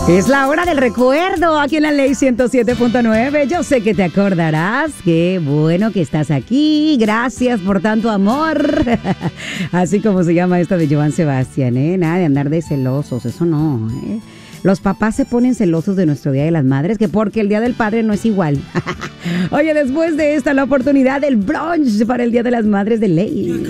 Es la hora del recuerdo aquí en la Ley 107.9. Yo sé que te acordarás. Qué bueno que estás aquí. Gracias por tanto amor. Así como se llama esta de Joan Sebastián, ¿eh? Nada de andar de celosos, eso no, ¿eh? Los papás se ponen celosos de nuestro Día de las Madres, que porque el Día del Padre no es igual. Oye, después de esta, la oportunidad del brunch para el Día de las Madres de Ley.